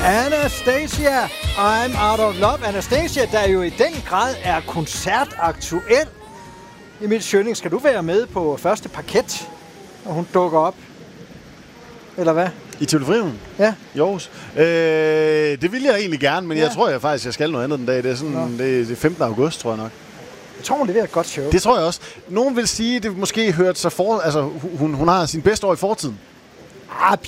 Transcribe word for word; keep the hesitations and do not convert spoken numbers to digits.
Anastasia, I'm Out of Love. Anastasia, der jo i den grad er koncertaktuel. Emil Schønning, skal du være med på første parket, når hun dukker op? Eller hvad? I Tivoli Frihavnen? Ja. I Aarhus? Øh, det vil jeg egentlig gerne, men ja. jeg tror jeg faktisk, jeg skal noget andet den dag. Det er, sådan, det er femtende august, tror jeg nok. Jeg tror, hun leverer et godt show. Det tror jeg også. Nogen vil sige, at det måske hørte sig for... Altså, hun, hun har sin bedste år i fortiden. Ah,